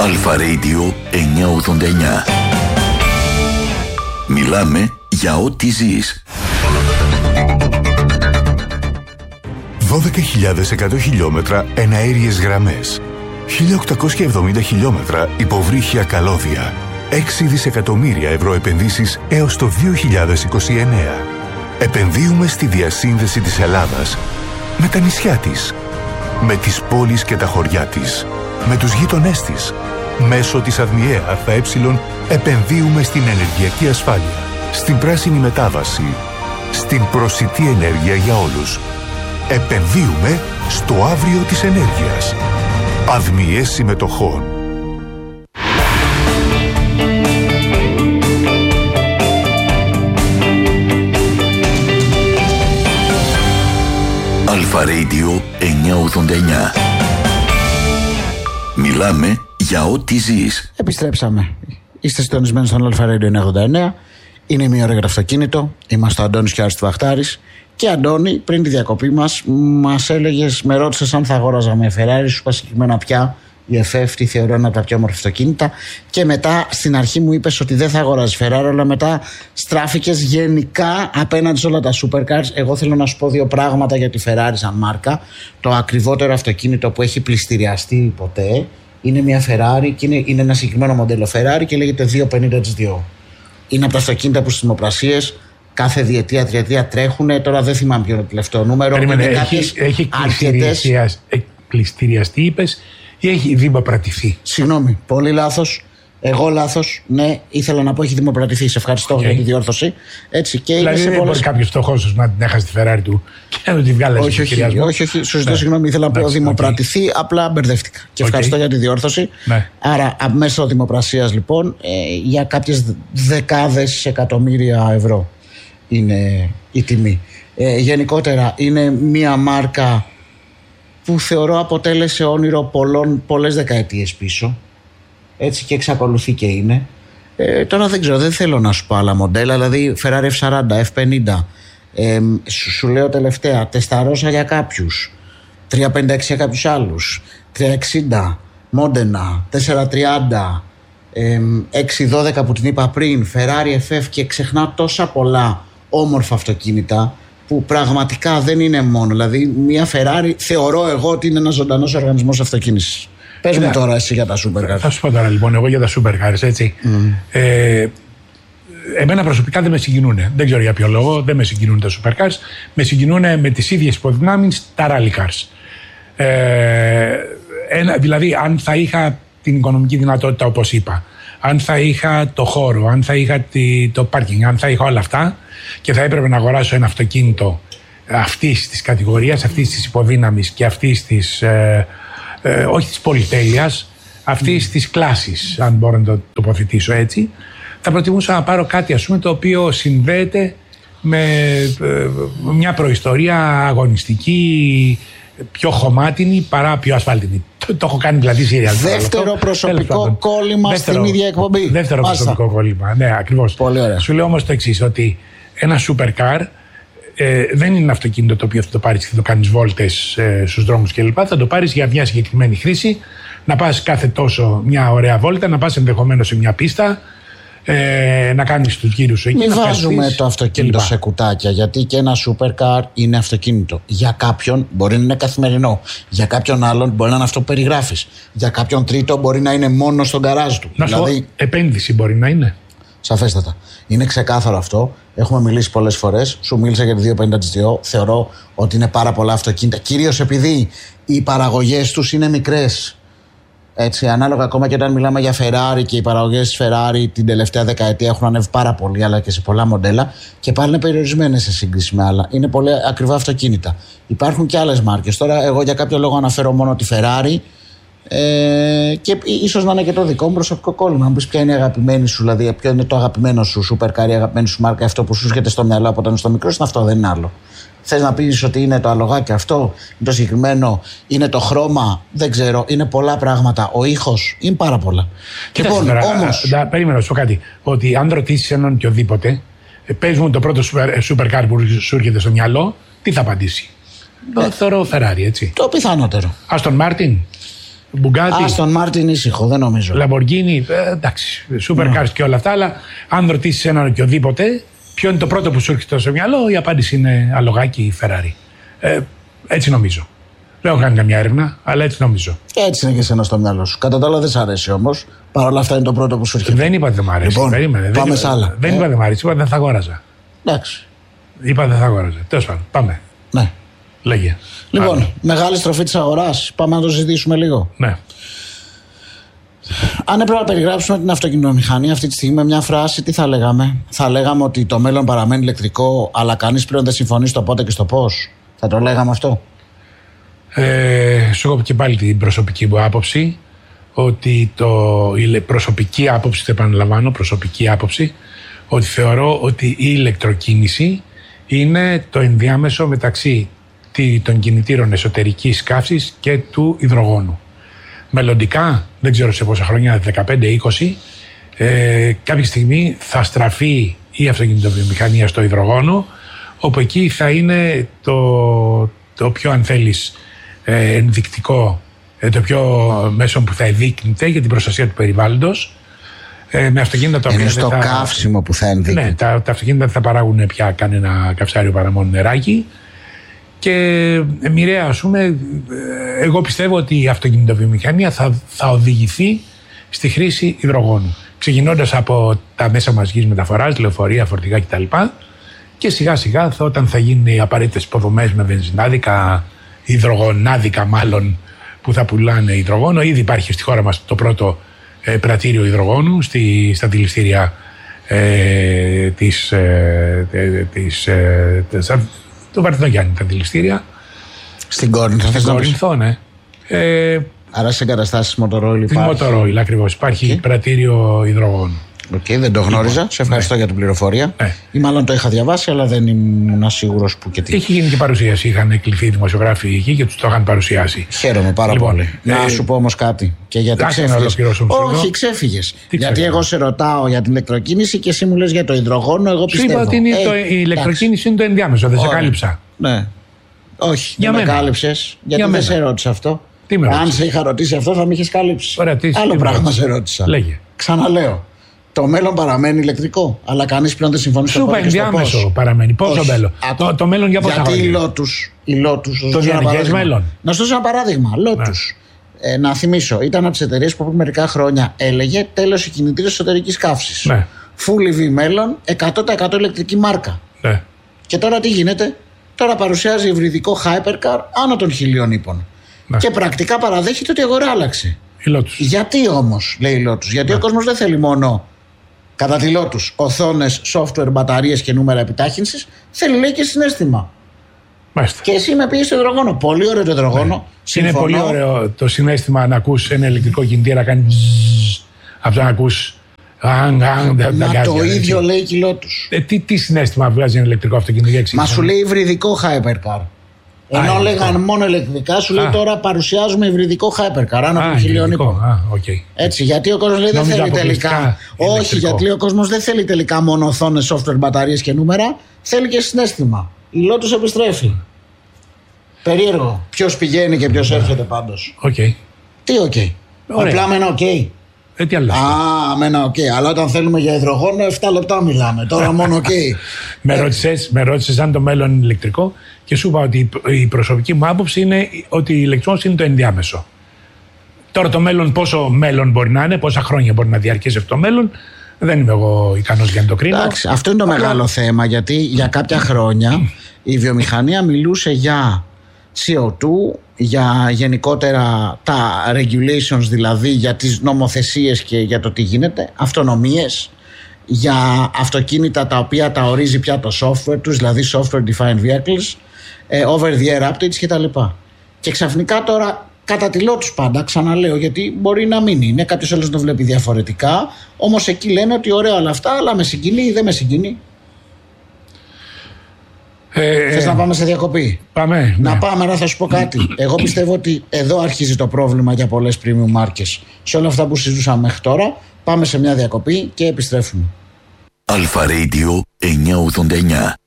Αλφα Radio 989. Μιλάμε για ό,τι ζεις. 12.100 χιλιόμετρα εναέριες γραμμές. 1.870 χιλιόμετρα υποβρύχια καλώδια. 6 δισεκατομμύρια ευρώ επενδύσεις έως το 2029. Επενδύουμε στη διασύνδεση της Ελλάδας με τα νησιά της, με τις πόλεις και τα χωριά της, με τους γείτονές της. Μέσω της ΑΔΜΙΕ ΑΕ επενδύουμε στην ενεργειακή ασφάλεια, στην πράσινη μετάβαση, στην προσιτή ενέργεια για όλους. Επενδύουμε στο αύριο της ενέργειας. ΑΔΜΙΕ συμμετοχών. Αλφα Radio 989. Μιλάμε για ό,τι ζεις. Επιστρέψαμε. Είστε συντονισμένοι στον Αλφα Radio 989. Είναι μία ώρα για το αυτοκίνητο. Είμαστε ο Αντώνης και ο Άρης Βαχτάρης. Και Αντώνη, πριν τη διακοπή μας έλεγες, με ρώτησες αν θα αγόραζα με Ferrari, σου είπα συγκεκριμένα πια η FF τη θεωρώ ένα από τα πιο όμορφα αυτοκίνητα. Και μετά στην αρχή μου είπες ότι δεν θα αγοράζεις Ferrari, αλλά μετά στράφηκες γενικά απέναντι σε όλα τα supercars. Εγώ θέλω να σου πω δύο πράγματα για τη Ferrari σαν μάρκα. Το ακριβότερο αυτοκίνητο που έχει πληστηριαστεί ποτέ είναι μια Ferrari και είναι ένα συγκεκριμένο μοντέλο Ferrari και λέγεται 250 GTO. Είναι από τα αυτοκίνητα που στις δημοπρασίες κάθε διετία, τριετία τρέχουν. Τώρα δεν θυμάμαι ποιο είναι το τελευταίο νούμερο. Έχει πληστηριαστεί, είπες, ή έχει δημοπρατηθεί? Συγγνώμη, πολύ λάθος. Εγώ λάθος. Ναι, ήθελα να πω έχει δημοπρατηθεί. Σε ευχαριστώ για τη διόρθωση. Έτσι, και δηλαδή δεν μπορεί κάποιος φτωχός να την έχασε τη Ferrari του και να την βγάλει. Όχι. Σου ζητώ συγγνώμη, ήθελα να πω δημοπρατηθεί. Απλά μπερδεύτηκα. Και ευχαριστώ για τη διόρθωση. Ναι. Άρα, μέσω δημοπρασίας λοιπόν, για κάποιες δεκάδες εκατομμύρια ευρώ είναι η τιμή. Γενικότερα είναι μια μάρκα που θεωρώ αποτέλεσε όνειρο πολλές δεκαετίες πίσω, έτσι, και εξακολουθεί και είναι. Τώρα δεν ξέρω, δεν θέλω να σου πω άλλα μοντέλα, δηλαδή Ferrari F40, F50, σου λέω τελευταία, τεσταρώσα για κάποιους, 356 για κάποιους άλλους, 360, Modena, 430, 612 που την είπα πριν, Ferrari FF, και ξεχνάω τόσα πολλά όμορφα αυτοκίνητα που πραγματικά δεν είναι μόνο. Δηλαδή, μια Ferrari θεωρώ εγώ ότι είναι ένας ζωντανός οργανισμός αυτοκίνησης. Πες μου τώρα εσύ για τα supercars. Θα σου πω τώρα λοιπόν εγώ για τα supercars, έτσι. Εμένα προσωπικά δεν με συγκινούν. Δεν ξέρω για ποιο λόγο, δεν με συγκινούν τα supercars. Με συγκινούν με τις ίδιες υποδυνάμεις τα rally cars. Δηλαδή, αν θα είχα την οικονομική δυνατότητα, όπως είπα, αν θα είχα το χώρο, αν θα είχα το πάρκινγκ, αν θα είχα όλα αυτά και θα έπρεπε να αγοράσω ένα αυτοκίνητο αυτής της κατηγορίας, αυτής της υποδύναμης και αυτής της, όχι της πολυτέλειας, αυτής της κλάσης, αν μπορώ να το τοποθετήσω έτσι, θα προτιμούσα να πάρω κάτι, ας πούμε, το οποίο συνδέεται με μια προϊστορία αγωνιστική, πιο χωμάτινη παρά πιο ασφάλτινη. Το έχω κάνει δηλαδή σειρά. Δεύτερο προσωπικό κόλλημα στην ίδια εκπομπή. Δεύτερο προσωπικό κόλλημα, ναι, ακριβώς. Πολύ ωραία. Σου λέω όμως το εξής, ότι ένα supercar δεν είναι ένα αυτοκίνητο το οποίο θα το πάρεις και θα το κάνεις βόλτες στους δρόμους κλπ. Θα το πάρεις για μια συγκεκριμένη χρήση, να πας κάθε τόσο μια ωραία βόλτα, να πας ενδεχομένως σε μια πίστα, να κάνεις τους γύρους σου εκεί. Μην βάζουμε το αυτοκίνητο σε κουτάκια, γιατί και ένα supercar είναι αυτοκίνητο. Για κάποιον μπορεί να είναι καθημερινό, για κάποιον άλλον μπορεί να είναι αυτό που περιγράφεις, για κάποιον τρίτο μπορεί να είναι μόνο στον γκαράζ του. Να σου πω, επένδυση μπορεί να είναι. Σαφέστατα. Είναι ξεκάθαρο αυτό. Έχουμε μιλήσει πολλές φορές. Σου μίλησα για τη 250 GTO. Θεωρώ ότι είναι πάρα πολλά αυτοκίνητα, κυρίως επειδή οι παραγωγές τους είναι μικρές. Έτσι, ανάλογα ακόμα και όταν μιλάμε για Ferrari, και οι παραγωγές της Ferrari την τελευταία δεκαετία έχουν ανέβει πάρα πολύ, αλλά και σε πολλά μοντέλα, και πάλι είναι περιορισμένες σε σύγκριση με άλλα. Είναι πολύ ακριβά αυτοκίνητα. Υπάρχουν και άλλες μάρκες. Τώρα, εγώ για κάποιο λόγο αναφέρω μόνο τη Ferrari, και ίσως να είναι και το δικό μου προσωπικό κόλλημα. Αν πεις ποια είναι η αγαπημένη σου, δηλαδή ποιο είναι το αγαπημένο σου supercar, η αγαπημένη σου μάρκα, αυτό που σου έρχεται στο μυαλό από όταν είσαι στο μικρό, είναι αυτό, δεν είναι άλλο. Θες να πεις ότι είναι το αλογάκι αυτό, είναι το συγκεκριμένο, είναι το χρώμα, δεν ξέρω, είναι πολλά πράγματα. Ο ήχος, είναι πάρα πολλά. Λοιπόν, όμως. Περίμενα να σου πω κάτι. Ότι αν ρωτήσεις έναν οποιοδήποτε, πες μου το πρώτο supercar που σου έρχεται στο μυαλό, τι θα απαντήσει? Το θεωρώ Ferrari, έτσι. Το πιθανότερο. Aston Martin. Μπουγκάτι. Άστον Μάρτιν ήσυχο, δεν νομίζω. Λαμποργκίνι, εντάξει, σούπερ κάρς και όλα αυτά, αλλά αν ρωτήσεις έναν οποιοδήποτε, ποιο είναι το πρώτο που σου έρχεται στο μυαλό, η απάντηση είναι αλογάκι ή Φεράρι. Έτσι νομίζω. Δεν έχω κάνει καμιά έρευνα, αλλά έτσι νομίζω. Έτσι είναι και εσένα στο μυαλό σου. Κατά τα άλλα δεν σ' αρέσει όμως. Παρ' όλα αυτά είναι το πρώτο που σου έρχεται. Δεν είπα δεν μ' αρέσει. Λοιπόν, περίμενε. πάμε σ' άλλα. Δεν είπα δεν μ' αρέσει, είπα δεν θα αγόραζα. Εντάξει. Είπα δεν θα αγόραζα. Τέλος πάντων, πάμε. Ναι. Λέγε. Λοιπόν, Άρα. μεγάλη στροφή της αγοράς. Πάμε να το συζητήσουμε λίγο. Ναι. Αν έπρεπε να περιγράψουμε την αυτοκινητομηχανία αυτή τη στιγμή με μια φράση, τι θα λέγαμε? Θα λέγαμε ότι το μέλλον παραμένει ηλεκτρικό, αλλά κανείς πλέον δεν συμφωνεί στο πότε και στο πώς. Θα το λέγαμε αυτό? Σου έχω και πάλι την προσωπική μου άποψη, ότι η προσωπική άποψη, το επαναλαμβάνω, προσωπική άποψη, ότι θεωρώ ότι η ηλεκτροκίνηση είναι το ενδιάμεσο μεταξύ των κινητήρων εσωτερικής καύσης και του υδρογόνου. Μελλοντικά, δεν ξέρω σε πόσα χρόνια, 15-20, κάποια στιγμή θα στραφεί η αυτοκινητοβιομηχανία στο υδρογόνο, όπου εκεί θα είναι το πιο, αν θέλεις, ενδεικτικό, το πιο μέσο που θα ενδείκνυται για την προστασία του περιβάλλοντος. Με αυτοκίνητα τα οποία. Είναι στο καύσιμο που θα ενδείκνυται. Ναι, τα αυτοκίνητα δεν θα παράγουν πια κανένα καυσάριο παρά μόνο νεράκι. Και μοιραία, ας πούμε, εγώ πιστεύω ότι η αυτοκινητοβιομηχανία θα οδηγηθεί στη χρήση υδρογόνου. Ξεκινώντας από τα μέσα μαζικής μεταφοράς, λεωφορεία, φορτηγά κτλ. Και σιγά σιγά όταν θα γίνουν οι απαραίτητες υποδομές με βενζινάδικα, υδρογονάδικα μάλλον, που θα πουλάνε υδρογόνο. Ήδη υπάρχει στη χώρα μας το πρώτο πρατήριο υδρογόνου στα δηληστήρια του Βαρδινογιάννη, τα δηληστήρια. Στην Κόρινθο, ναι. Άρα σε εγκαταστάσεις Motorola Την Motorola ακριβώς. Υπάρχει πρατήριο υδρογόνου. Δεν το γνώριζα. Σε ευχαριστώ για την πληροφορία. Ή μάλλον το είχα διαβάσει, αλλά δεν ήμουν σίγουρος που και τι. Έχει γίνει και παρουσίαση. Είχαν κληθεί δημοσιογράφοι εκεί και τους το είχαν παρουσιάσει. Χαίρομαι πάρα πολύ. Να σου πω όμως κάτι. Και γιατί ξέφυγες. Όχι, ξέφυγες. Γιατί εγώ σε ρωτάω για την ηλεκτροκίνηση και εσύ μου λες για το υδρογόνο. Εγώ πιστεύω. Είπα ότι η ηλεκτροκίνηση είναι το ενδιάμεσο. Δεν σε κάλυψα. Ναι. Όχι, δεν με κάλυψες. Γιατί δεν σε ρώτησα αυτό. Αν σε είχα ρωτήσει αυτό, θα με είχες κάλυψει. Άλλο πράγμα σε ρώτησα. Ξαναλέω. Το μέλλον παραμένει ηλεκτρικό, αλλά κανείς πλέον δεν συμφωνεί στο πώς. Ενδιάμεσο παραμένει. Πόσο μέλλον? Το μέλλον για πόσα χρόνια? Γιατί η Lotus. Το διανοικές μέλλον. Να σου δώσω ένα παράδειγμα. Lotus. Να θυμίσω, ήταν από τις εταιρείες που πριν μερικά χρόνια έλεγε τέλος οι κινητήρες εσωτερικής καύσης. Ναι. Full EV μέλλον, 100% ηλεκτρική μάρκα. Ναι. Και τώρα τι γίνεται? Τώρα παρουσιάζει υβριδικό hypercar άνω των 1.000 ύπων. Ναι. Και πρακτικά παραδέχεται ότι η αγορά άλλαξε. Γιατί όμως, λέει η Lotus? Γιατί ο κόσμος δεν θέλει μόνο, κατά τη Lotus, οθόνες, software, μπαταρίες και νούμερα επιτάχυνσης. Θέλει, λέει, και συναίσθημα. Μάλιστα. Και εσύ με πήγες στο υδρογόνο. Πολύ ωραίο το υδρογόνο. Ναι. Είναι πολύ ωραίο το συναίσθημα να ακούς ένα ηλεκτρικό κινητήρα να κάνει αυτό να ακούς. Μα το ίδιο λέει και η Lotus. Τι συναίσθημα βγάζει ένα ηλεκτρικό αυτοκίνητο? Μα σου λέει υβριδικό hypercar. Ενώ λέγαν μόνο ηλεκτρικά, σου λέει τώρα παρουσιάζουμε υβριδικό hypercar άνω από 1.000 ύπων. Έτσι, γιατί ο κόσμος λέει δεν θέλει τελικά. Όχι, γιατί ο κόσμος δεν θέλει τελικά μόνο οθόνες, software, μπαταρίες και νούμερα. Θέλει και συναίσθημα. Η Lotus επιστρέφει. Περίεργο. Ποιος πηγαίνει και ποιος έρχεται πάντως. Τι Απλά με ένα τι άλλο? Με ένα αλλά όταν θέλουμε για υδρογόνο 7 λεπτά μιλάμε. Τώρα μόνο Με ρώτησες αν το μέλλον είναι ηλεκτρικό και σου είπα ότι η προσωπική μου άποψη είναι ότι η ηλεκτρόνηση είναι το ενδιάμεσο. Τώρα το μέλλον, πόσο μέλλον μπορεί να είναι, πόσα χρόνια μπορεί να διαρκέσει αυτό το μέλλον, δεν είμαι εγώ ικανός για να το κρίνω. Εντάξει, αυτό είναι το μεγάλο θέμα, γιατί για κάποια χρόνια η βιομηχανία μιλούσε για CO2, για γενικότερα τα regulations, δηλαδή για τις νομοθεσίες και για το τι γίνεται, αυτονομίες, για αυτοκίνητα τα οποία τα ορίζει πια το software τους, δηλαδή software defined vehicles, over the air updates κτλ. Και ξαφνικά τώρα, κατά τη Lotus πάντα, ξαναλέω, γιατί μπορεί να μην είναι, κάποιος άλλος το βλέπει διαφορετικά, όμως εκεί λένε ότι ωραία όλα αυτά, αλλά με συγκινεί ή δεν με συγκινεί. Θες να πάμε σε διακοπή? Πάμε. Να πάμε, αλλά θα σου πω κάτι. Εγώ πιστεύω ότι εδώ αρχίζει το πρόβλημα για πολλές premium μάρκες. Σε όλα αυτά που συζητούσαμε μέχρι τώρα, πάμε σε μια διακοπή και επιστρέφουμε. Αλφα Radio 989.